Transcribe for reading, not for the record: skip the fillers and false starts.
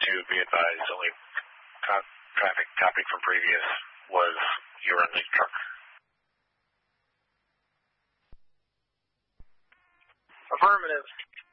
be advised, only traffic topic from previous was your unleased truck. Affirmative.